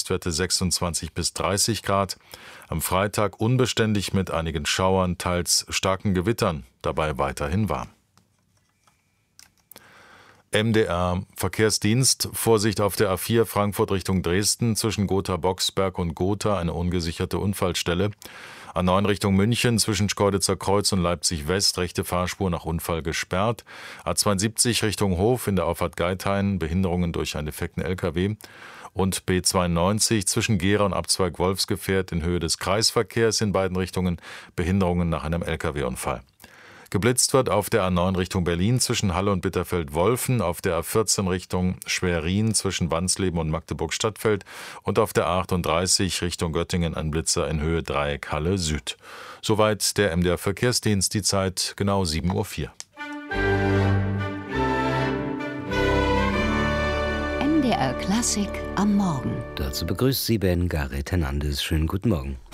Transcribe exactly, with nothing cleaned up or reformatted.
Höchstwerte sechsundzwanzig bis dreißig Grad. Am Freitag unbeständig mit einigen Schauern, teils starken Gewittern, dabei weiterhin warm. M D R Verkehrsdienst, Vorsicht auf der A vier Frankfurt Richtung Dresden, zwischen Gotha-Boxberg und Gotha eine ungesicherte Unfallstelle. A neun Richtung München, zwischen Schkeuditzer Kreuz und Leipzig West, rechte Fahrspur nach Unfall gesperrt. A zweiundsiebzig Richtung Hof in der Auffahrt Geithain, Behinderungen durch einen defekten L K W. Und B zweiundneunzig zwischen Gera und Abzweig Wolfsgefährt in Höhe des Kreisverkehrs in beiden Richtungen, Behinderungen nach einem L K W-Unfall. Geblitzt wird auf der A neun Richtung Berlin zwischen Halle und Bitterfeld-Wolfen, auf der A vierzehn Richtung Schwerin zwischen Wansleben und Magdeburg-Stadtfeld und auf der A achtunddreißig Richtung Göttingen ein Blitzer in Höhe Dreieck Halle Süd. Soweit der M D R Verkehrsdienst, die Zeit genau sieben Uhr vier. M D R Klassik am Morgen. Dazu begrüßt Sie Ben Gareth Hernandez. Schönen guten Morgen.